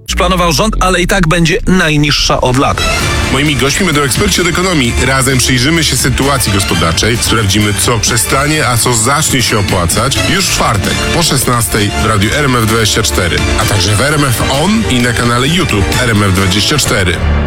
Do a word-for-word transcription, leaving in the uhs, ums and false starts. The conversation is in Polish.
planował rząd, ale i tak będzie najniższa od lat. Moimi gośćmi będą eksperci od ekonomii. Razem przyjrzymy się sytuacji gospodarczej, sprawdzimy, co przestanie, a co zacznie się opłacać już w czwartek po szesnastej w radiu R M F dwadzieścia cztery, a także w R M F On i na kanale YouTube R M F dwadzieścia cztery.